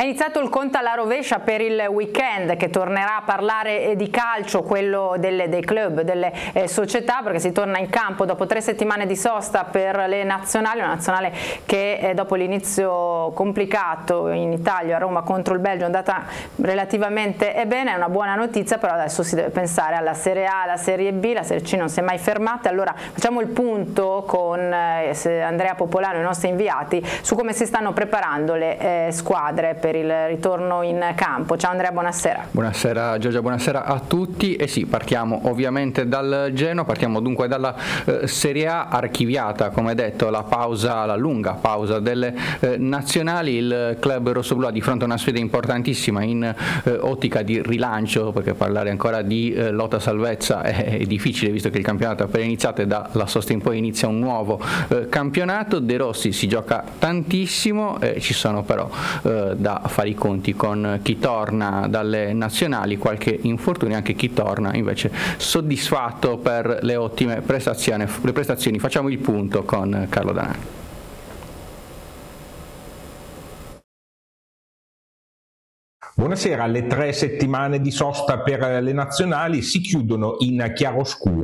È iniziato il conto alla rovescia per il weekend che tornerà a parlare di calcio, quello dei club, delle società, perché si torna in campo dopo 3 settimane di sosta per le nazionali, una nazionale che dopo l'inizio complicato in Italia a Roma contro il Belgio è andata relativamente bene, è una buona notizia, però adesso si deve pensare alla Serie A, alla Serie B, la Serie C non si è mai fermata. Allora facciamo il punto con Andrea Popolano e i nostri inviati su come si stanno preparando le squadre per il ritorno in campo. Ciao Andrea, buonasera. Buonasera Giorgia, buonasera a tutti. E sì, partiamo ovviamente dal Genoa, partiamo dunque dalla Serie A, archiviata come detto la lunga pausa delle nazionali. Il club rossoblu ha di fronte a una sfida importantissima in ottica di rilancio, perché parlare ancora di lotta salvezza è difficile visto che il campionato è appena iniziato e dalla sosta in poi inizia un nuovo campionato. De Rossi si gioca tantissimo, ci sono però da fare i conti con chi torna dalle nazionali, qualche infortunio, anche chi torna invece soddisfatto per le ottime prestazioni. Facciamo il punto con Carlo Danari. Buonasera, le 3 settimane di sosta per le nazionali si chiudono in chiaroscuro.